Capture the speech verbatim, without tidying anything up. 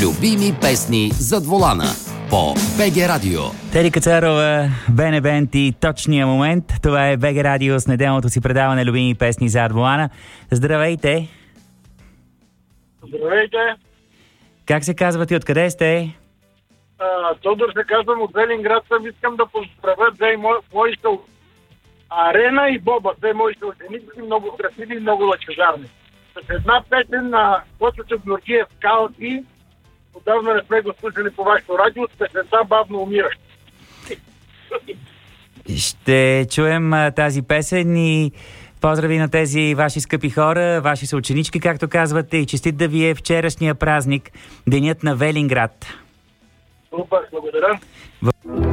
Любими песни зад волана по БГ Радио. Тери Кацарова, Бене Бенти, точния момент. Това е БГ Радио с неделното си предаване Любими песни зад волана. Здравейте! Здравейте! Как се казвате? Откъде сте? А, Тодор се казвам, от Велинград съм. Искам да поздравя две мои, мои са Арена и Боба, две мои са ученици, много красиви и много лъчезарни. С една песен на Косица Георгиев Скалки, отдавна не сме го слушали по вашето радио, с песента Бавно умиращ. Ще чуем а, тази песен и поздрави на тези ваши скъпи хора, ваши съученички, както казвате, и честит да ви е вчерашния празник, денят на Велинград. Супер, благодаря.